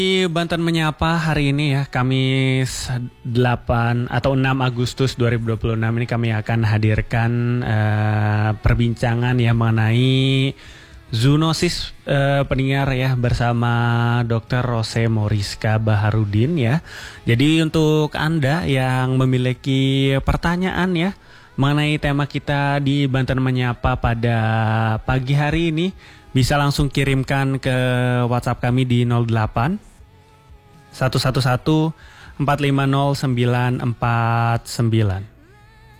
Di Banten Menyapa hari ini ya, Kamis 8 atau 6 Agustus 2026 ini kami akan hadirkan perbincangan ya mengenai zoonosis pendengar ya bersama Dr. Rose Moriska Baharudin ya. Jadi untuk Anda yang memiliki pertanyaan ya mengenai tema kita di Banten Menyapa pada pagi hari ini, bisa langsung kirimkan ke WhatsApp kami di 08 111 450 949.